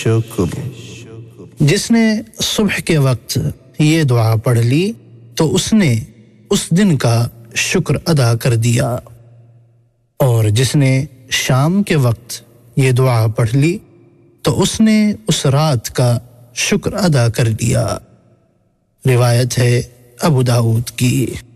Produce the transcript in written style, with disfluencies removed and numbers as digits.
शुक्र। जिसने सुबह के वक्त ये दुआ पढ़ ली तो उसने उस दिन का शुक्र अदा कर दिया, और जिसने शाम के वक्त ये दुआ पढ़ ली तो उसने उस रात का शुक्र अदा कर लिया। रिवायत है अबू दाऊद की।